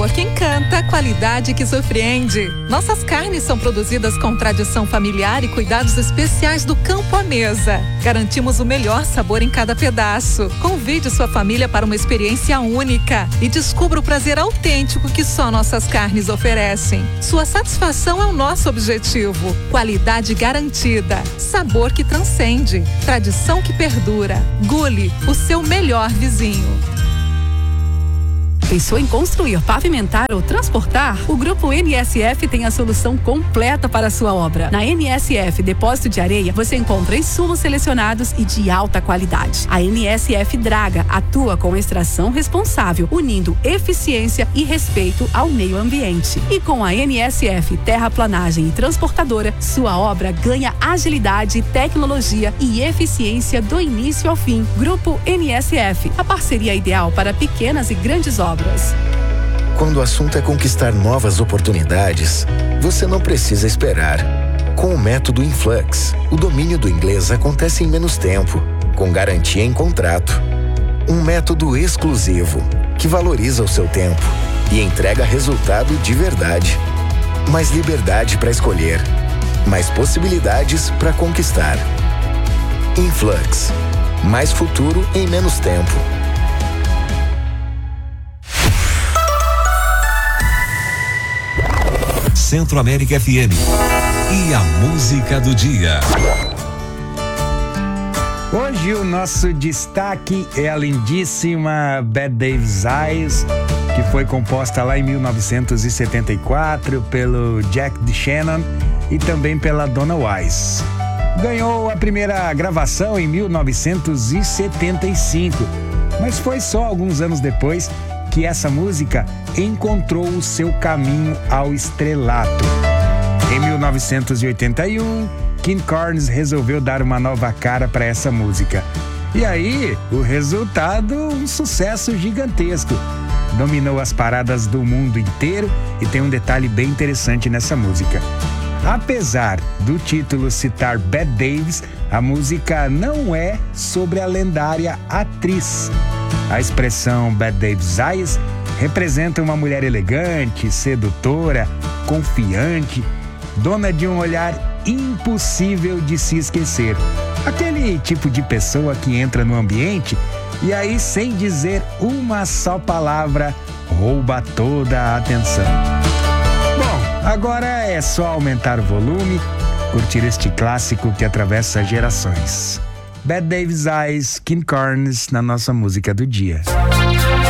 Que encanta, qualidade que surpreende. Nossas carnes são produzidas com tradição familiar e cuidados especiais do campo à mesa. Garantimos o melhor sabor em cada pedaço. Convide sua família para uma experiência única e descubra o prazer autêntico que só nossas carnes oferecem. Sua satisfação é o nosso objetivo. Qualidade garantida, sabor que transcende, tradição que perdura. Gulli, o seu melhor vizinho. Pensou em construir, pavimentar ou transportar? O Grupo NSF tem a solução completa para a sua obra. Na NSF Depósito de Areia, você encontra insumos selecionados e de alta qualidade. A NSF Draga atua com extração responsável, unindo eficiência e respeito ao meio ambiente. E com a NSF Terraplanagem e Transportadora, sua obra ganha agilidade, tecnologia e eficiência do início ao fim. Grupo NSF, a parceria ideal para pequenas e grandes obras. Quando o assunto é conquistar novas oportunidades, você não precisa esperar. Com o método Influx, o domínio do inglês acontece em menos tempo, com garantia em contrato. Um método exclusivo, que valoriza o seu tempo e entrega resultado de verdade. Mais liberdade para escolher, mais possibilidades para conquistar. Influx, mais futuro em menos tempo. Centro-América FM e a música do dia. Hoje o nosso destaque é a lindíssima Bette Davis Eyes, que foi composta lá em 1974 pelo Jack DeShannon e também pela Donna Wise. Ganhou a primeira gravação em 1975, mas foi só alguns anos depois que essa música encontrou o seu caminho ao estrelato. Em 1981, King Carnes resolveu dar uma nova cara para essa música. E aí, o resultado, um sucesso gigantesco. Dominou as paradas do mundo inteiro e tem um detalhe bem interessante nessa música. Apesar do título citar Bette Davis, a música não é sobre a lendária atriz. A expressão Bette Davis Eyes representa uma mulher elegante, sedutora, confiante, dona de um olhar impossível de se esquecer. Aquele tipo de pessoa que entra no ambiente e aí, sem dizer uma só palavra, rouba toda a atenção. Bom, agora é só aumentar o volume, curtir este clássico que atravessa gerações. Bette Davis Eyes, King Carnes, na nossa música do dia.